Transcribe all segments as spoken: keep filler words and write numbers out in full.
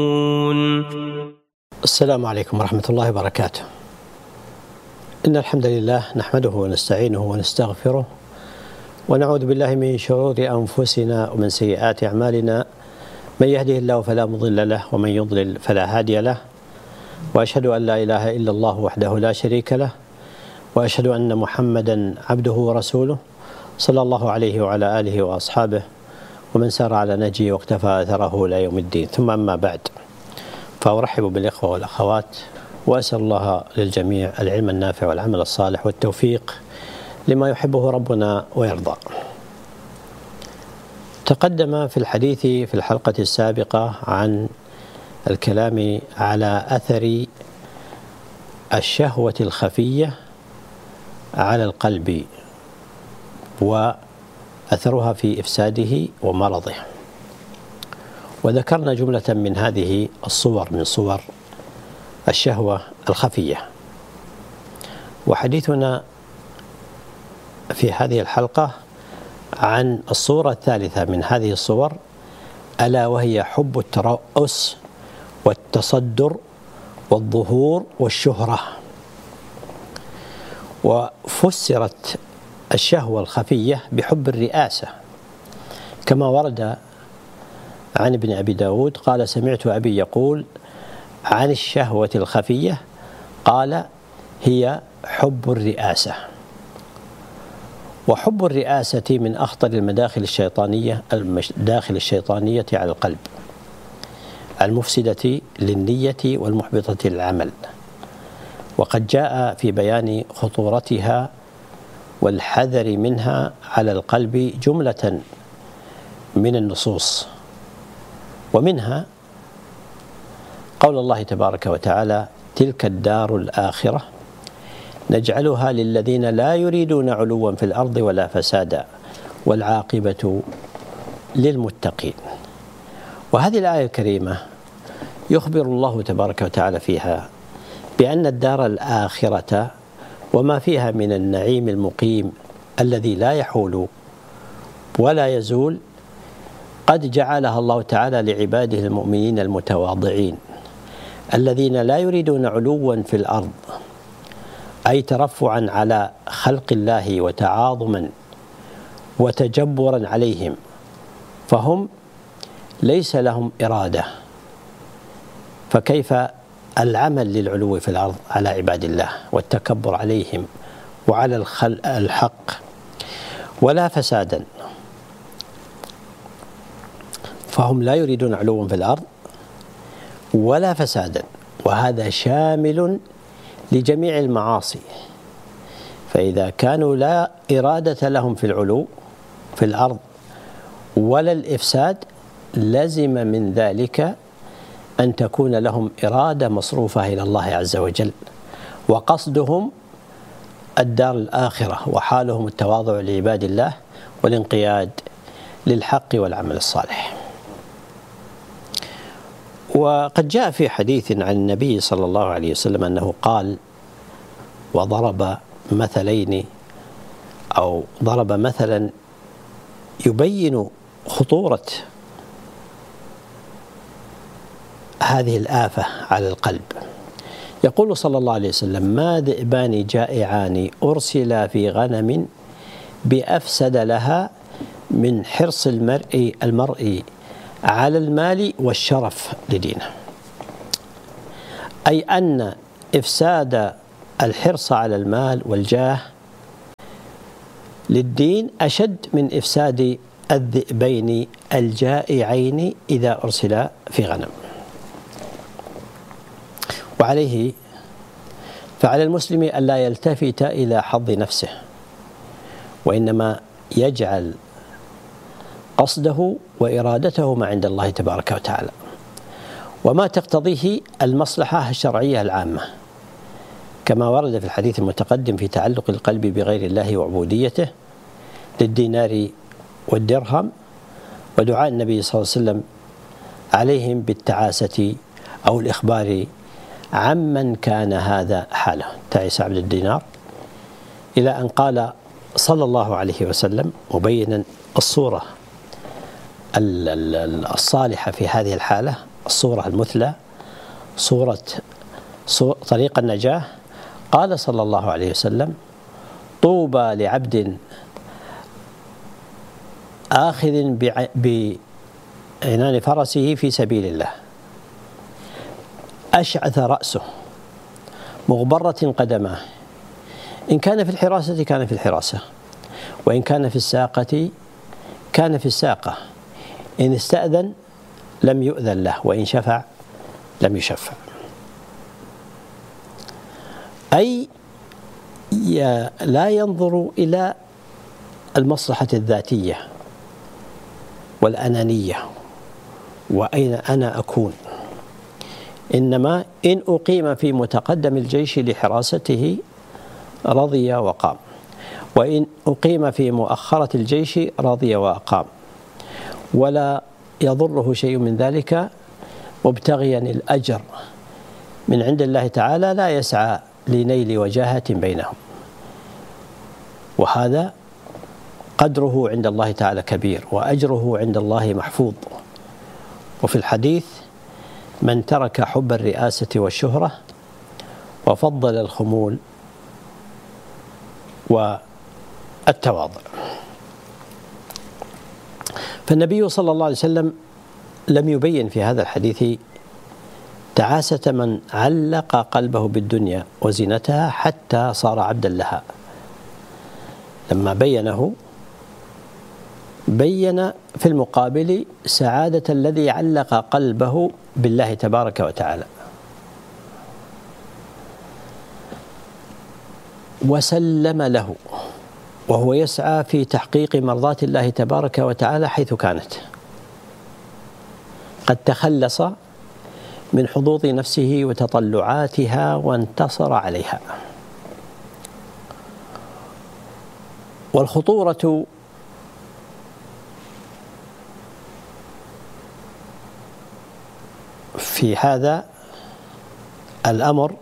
السلام عليكم ورحمة الله وبركاته. إن الحمد لله نحمده ونستعينه ونستغفره ونعوذ بالله من شرور أنفسنا ومن سيئات أعمالنا، من يهده الله فلا مضل له ومن يضلل فلا هادي له، وأشهد أن لا إله إلا الله وحده لا شريك له، وأشهد أن محمدا عبده ورسوله صلى الله عليه وعلى آله وأصحابه ومن سار على نهجه واقتفى أثره إلى يوم الدين. ثم أما بعد، فأرحب بالإخوة والأخوات وأسأل الله للجميع العلم النافع والعمل الصالح والتوفيق لما يحبه ربنا ويرضى. تقدم في الحديث في الحلقة السابقة عن الكلام على أثر الشهوة الخفية على القلب وأثرها في إفساده ومرضه، وذكرنا جملة من هذه الصور من صور الشهوة الخفية. وحديثنا في هذه الحلقة عن الصورة الثالثة من هذه الصور، ألا وهي حب الترأس والتصدر والظهور والشهرة. وفسرت الشهوة الخفية بحب الرئاسة، كما ورد عن ابن أبي داود قال: سمعت أبي يقول عن الشهوة الخفية قال: هي حب الرئاسة. وحب الرئاسة من أخطر المداخل الشيطانية المداخل الشيطانية على القلب، المفسدة للنية والمحبطة للعمل. وقد جاء في بيان خطورتها والحذر منها على القلب جملة من النصوص، ومنها قول الله تبارك وتعالى: تلك الدار الآخرة نجعلها للذين لا يريدون علوا في الأرض ولا فسادا والعاقبة للمتقين. وهذه الآية الكريمة يخبر الله تبارك وتعالى فيها بأن الدار الآخرة وما فيها من النعيم المقيم الذي لا يحول ولا يزول قد جعلها الله تعالى لعباده المؤمنين المتواضعين الذين لا يريدون علوا في الأرض، أي ترفعا على خلق الله وتعاظما وتجبرا عليهم، فهم ليس لهم إرادة، فكيف العمل للعلو في الأرض على عباد الله والتكبر عليهم وعلى الحق، ولا فسادا، فهم لا يريدون علوا في الأرض ولا فسادا، وهذا شامل لجميع المعاصي. فإذا كانوا لا إرادة لهم في العلو في الأرض ولا الإفساد، لزم من ذلك أن تكون لهم إرادة مصروفة إلى الله عز وجل، وقصدهم الدار الآخرة، وحالهم التواضع لعباد الله والانقياد للحق والعمل الصالح. وقد جاء في حديث عن النبي صلى الله عليه وسلم أنه قال وضرب مثلين أو ضرب مثلا يبين خطورة هذه الآفة على القلب. يقول صلى الله عليه وسلم: ما ذئبان جائعان أرسلا في غنم بأفسد لها من حرص المرء المرء على المال والشرف لدينه. أي أن إفساد الحرص على المال والجاه للدين أشد من إفساد الذئبين الجائعين إذا أرسلا في غنم. وعليه فعلى المسلم ألا يلتفت إلى حظ نفسه، وإنما يجعل قصده وإرادته ما عند الله تبارك وتعالى، وما تقتضيه المصلحة الشرعية العامة، كما ورد في الحديث المتقدم في تعلق القلب بغير الله وعبوديته للدينار والدرهم، ودعاء النبي صلى الله عليه وسلم عليهم بالتعاسة أو الإخبار عمن كان هذا حاله، تعس عبد الدينار، إلى أن قال صلى الله عليه وسلم مبينا الصورة الصالحة في هذه الحالة: الصورة المثلى، صورة طريق النجاة، قال صلى الله عليه وسلم: طوبى لعبد آخذ بعنان فرسه في سبيل الله، أشعث رأسه، مغبرة قدماه، إن كان في الحراسة كان في الحراسة، وإن كان في الساقة كان في الساقة، إن استأذن لم يؤذن له، وإن شفع لم يشفع. أي لا ينظر إلى المصلحة الذاتية والأنانية وأين أنا أكون، إنما إن أقيم في متقدم الجيش لحراسته رضي وقام، وإن أقيم في مؤخرة الجيش رضي وأقام، ولا يضره شيء من ذلك، مبتغيا الأجر من عند الله تعالى، لا يسعى لنيل وجاهة بينهم. وهذا قدره عند الله تعالى كبير، وأجره عند الله محفوظ. وفي الحديث: من ترك حب الرئاسة والشهرة وفضل الخمول والتواضع. فالنبي صلى الله عليه وسلم لم يبين في هذا الحديث تعاسة من علق قلبه بالدنيا وزينتها حتى صار عبدا لها. لما بينه بين في المقابل سعادة الذي علق قلبه بالله تبارك وتعالى، وسلم له، وهو يسعى في تحقيق مرضات الله تبارك وتعالى حيث كانت. قد تخلص من حظوظ نفسه وتطلعاتها وانتصر عليها. والخطورة في هذا الأمر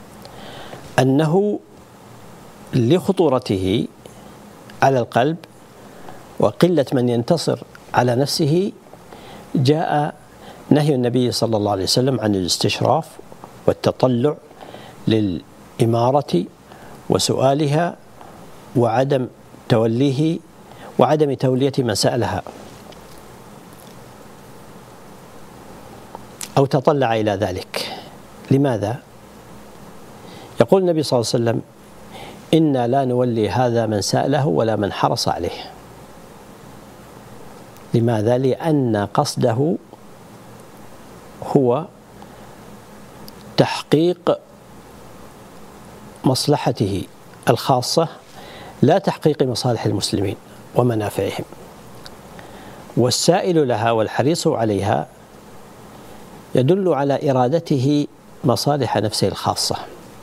أنه لخطورته على القلب وقلة من ينتصر على نفسه جاء نهي النبي صلى الله عليه وسلم عن الاستشراف والتطلع للإمارة وسؤالها وعدم توليه وعدم تولية من سألها أو تطلع إلى ذلك. لماذا؟ يقول النبي صلى الله عليه وسلم: إنا لا نولي هذا من سأله ولا من حرص عليه. لماذا؟ لأن قصده هو تحقيق مصلحته الخاصة، لا تحقيق مصالح المسلمين ومنافعهم. والسائل لها والحريص عليها يدل على إرادته مصالح نفسه الخاصة.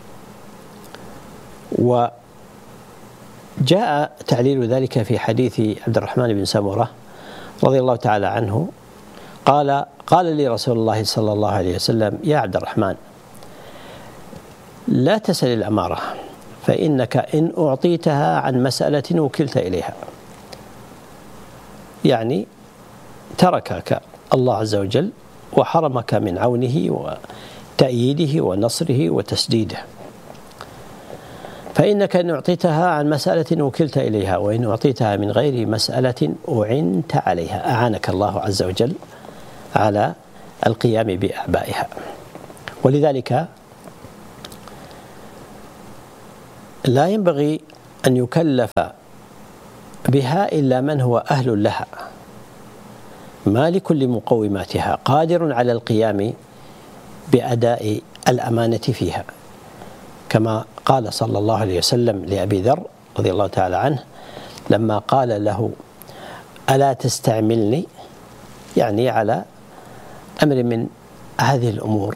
وجاء تعليل ذلك في حديث عبد الرحمن بن سمرة رضي الله تعالى عنه قال: قال لي رسول الله صلى الله عليه وسلم: يا عبد الرحمن، لا تسل الأمارة، فإنك إن أعطيتها عن مسألة وكلت إليها. يعني تركك الله عز وجل وحرمك من عونه وتأييده ونصره وتسديده. فإنك إن أعطيتها عن مسألة وكلت إليها، وإن أعطيتها من غير مسألة أعنت عليها، أعانك الله عز وجل على القيام بأعبائها. ولذلك لا ينبغي أن يكلف بها إلا من هو أهل لها، ما لكل مقوماتها قادر على القيام بأداء الأمانة فيها، كما قال صلى الله عليه وسلم لأبي ذر رضي الله تعالى عنه لما قال له: ألا تستعملني؟ يعني على أمر من هذه الأمور.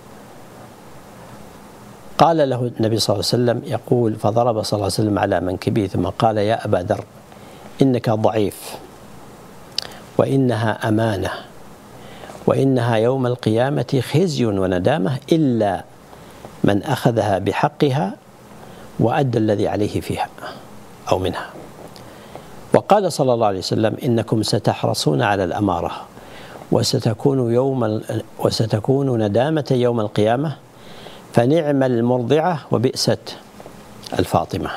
قال له النبي صلى الله عليه وسلم يقول: فضرب صلى الله عليه وسلم على منكبه ثم قال: يا أبا ذر، إنك ضعيف، وإنها أمانة، وإنها يوم القيامة خزي وندامة إلا من أخذها بحقها وأدى الذي عليه فيها أو منها. وقال صلى الله عليه وسلم: إنكم ستحرصون على الأمارة، وستكون يوم وستكون ندامة يوم القيامة، فنعم المرضعة وبئست الفاطمة.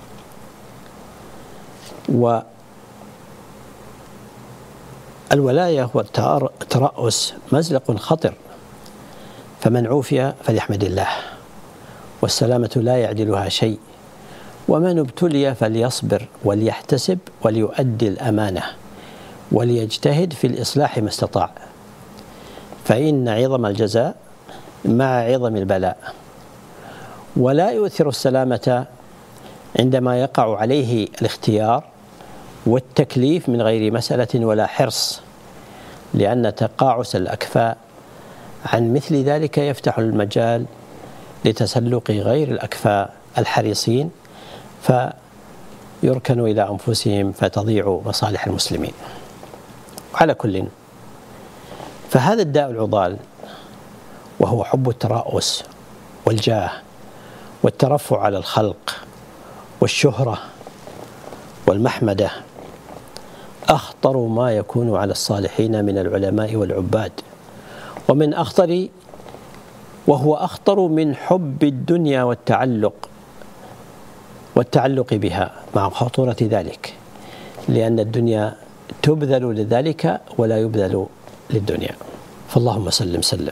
والولاية والترأس مزلق خطر، فمن عوفي فليحمد الله، والسلامة لا يعدلها شيء، ومن ابتلي فليصبر وليحتسب وليؤدي الأمانة وليجتهد في الإصلاح ما استطاع، فإن عظم الجزاء مع عظم البلاء. ولا يؤثر السلامة عندما يقع عليه الاختيار والتكليف من غير مسألة ولا حرص، لأن تقاعس الأكفاء عن مثل ذلك يفتح المجال لتسلق غير الأكفاء الحريصين، فيركنوا إلى أنفسهم فتضيع مصالح المسلمين. على كل، فهذا الداء العضال وهو حب الترأس والجاه والترفع على الخلق والشهرة والمحمدة أخطر ما يكون على الصالحين من العلماء والعباد، ومن أخطر وهو أخطر من حب الدنيا والتعلق والتعلق بها، مع خطورة ذلك، لأن الدنيا تبذل لذلك ولا يبذل للدنيا. فاللهم سلم سلم.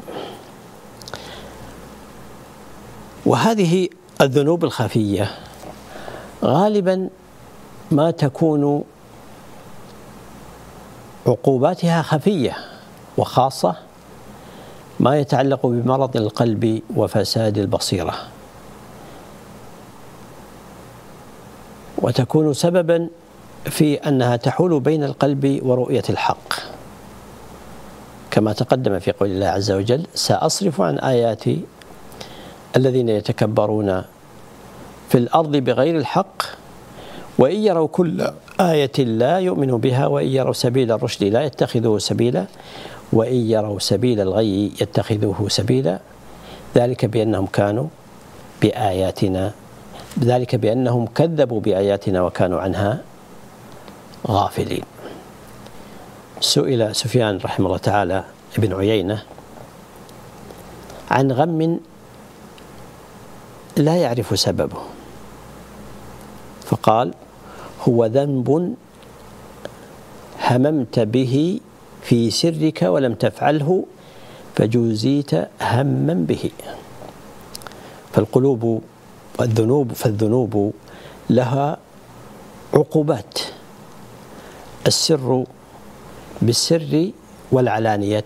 وهذه الذنوب الخفية غالبا ما تكون عقوباتها خفية، وخاصة ما يتعلق بمرض القلب وفساد البصيرة، وتكون سببا في أنها تحول بين القلب ورؤية الحق، كما تقدم في قول الله عز وجل: سأصرف عن آياتي الذين يتكبرون في الأرض بغير الحق وإن يروا كل آية لا يؤمنوا بها وإن يروا سبيل الرشد لا يتخذوه سبيلا وإن يروا سبيل الغي يتخذوه سبيلا، ذلك بأنهم كانوا بآياتنا ذلك بأنهم كذبوا بآياتنا وكانوا عنها غافلين. سئل سفيان رحمه الله تعالى ابن عيينة عن غم لا يعرف سببه، فقال: هو ذنب هممت به في سرك ولم تفعله فجوزيت هما به. فالقلوب والذنوب فالذنوب لها عقوبات، السر بالسر والعلانية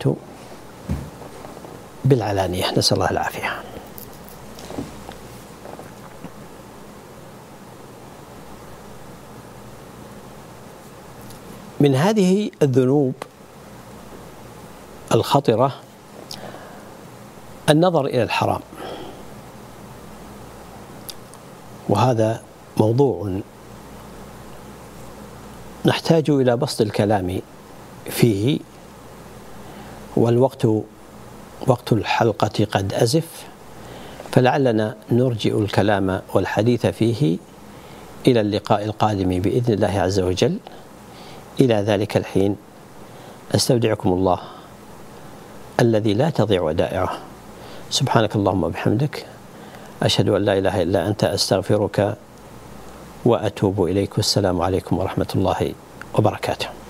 بالعلانية، نسأل الله العافية. من هذه الذنوب الخطرة النظر إلى الحرام، وهذا موضوع نحتاج إلى بسط الكلام فيه، والوقت وقت الحلقة قد أزف، فلعلنا نرجئ الكلام والحديث فيه إلى اللقاء القادم بإذن الله عز وجل. إلى ذلك الحين أستودعكم الله الذي لا تضيع ودائعه. سبحانك اللهم وبحمدك، أشهد أن لا إله إلا أنت، أستغفرك وأتوب إليك. والسلام عليكم ورحمة الله وبركاته.